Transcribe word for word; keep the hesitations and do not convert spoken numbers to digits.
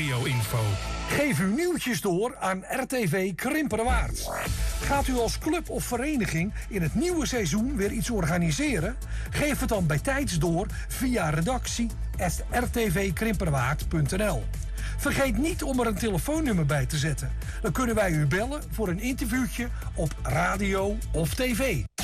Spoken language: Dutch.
radio-info. Geef uw nieuwtjes door aan R T V Krimpenerwaard. Gaat u als club of vereniging in het nieuwe seizoen weer iets organiseren? Geef het dan bij tijds door via redactie at r t v krimpenerwaard punt n l. Vergeet niet om er een telefoonnummer bij te zetten. Dan kunnen wij u bellen voor een interviewtje op radio of tv.